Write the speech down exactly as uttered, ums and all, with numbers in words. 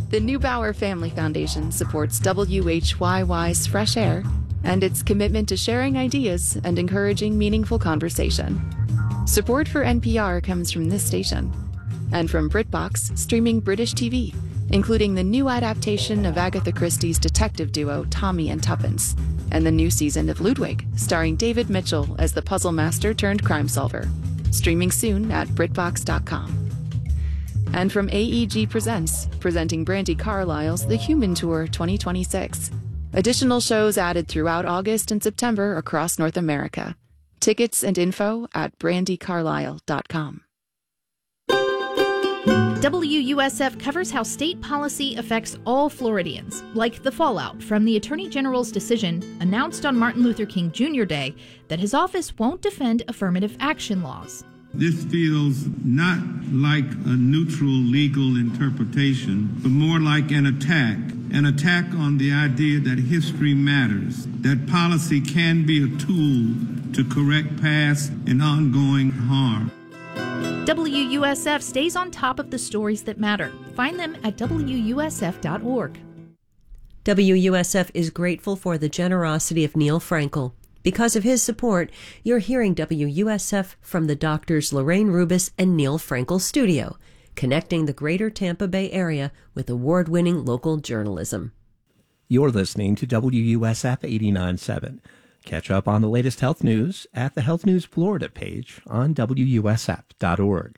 The Neubauer Family Foundation supports W H Y Y's Fresh Air and its commitment to sharing ideas and encouraging meaningful conversation. Support for N P R comes from this station and from BritBox, streaming British T V, including the new adaptation of Agatha Christie's detective duo Tommy and Tuppence, and the new season of Ludwig, starring David Mitchell as the puzzle master turned crime solver. Streaming soon at Britbox dot com. And from A E G Presents, presenting Brandi Carlile's The Human Tour twenty twenty-six. Additional shows added throughout August and September across North America. Tickets and info at Brandi Carlile dot com. W U S F covers how state policy affects all Floridians, like the fallout from the Attorney General's decision announced on Martin Luther King Junior Day that his office won't defend affirmative action laws. This feels not like a neutral legal interpretation, but more like an attack, an attack on the idea that history matters, that policy can be a tool to correct past and ongoing harm. W U S F stays on top of the stories that matter. Find them at W U S F dot org. W U S F is grateful for the generosity of Neil Frankel. Because of his support, you're hearing W U S F from the doctors Lorraine Rubis and Neil Frankel Studio, connecting the greater Tampa Bay area with award-winning local journalism. You're listening to W U S F eighty-nine point seven. Catch up on the latest health news at the Health News Florida page on W U S F dot org.